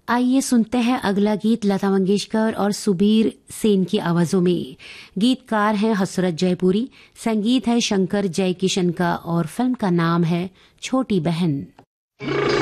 आइए सुनते हैं अगला गीत लता मंगेशकर और सुबीर सेन की आवाजों में। गीतकार हैं हसरत जयपुरी, संगीत है शंकर जयकिशन का और फिल्म का नाम है छोटी बहन।